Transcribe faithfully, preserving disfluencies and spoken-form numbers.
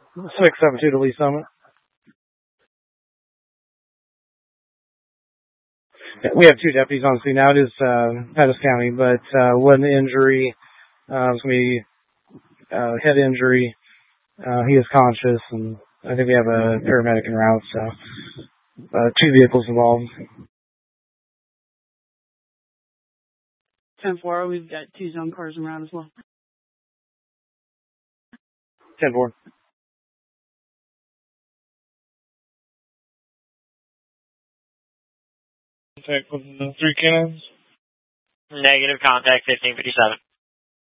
six seven two to Lee Summit. We have two deputies on scene now. It is uh, Pettis County, but uh, one injury, uh, it's going to be uh, head injury. Uh, he is conscious, and I think we have a paramedic en route, so uh, two vehicles involved. ten four, we've got two zone cars en route as well. ten four. Contact with the three cannons? Negative, contact fifteen fifty-seven.